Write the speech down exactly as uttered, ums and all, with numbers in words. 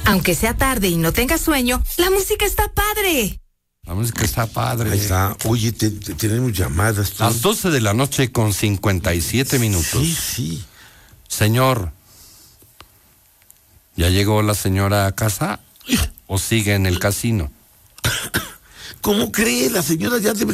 Aunque sea tarde y no tengas sueño, la música está padre. La música está padre. Ahí está. Oye, te, te, tenemos llamadas. ¿Tú? Las doce de la noche con cincuenta y siete minutos. Sí, sí. Señor, ¿ya llegó la señora a casa o sigue en el casino? ¿Cómo cree? La señora ya debe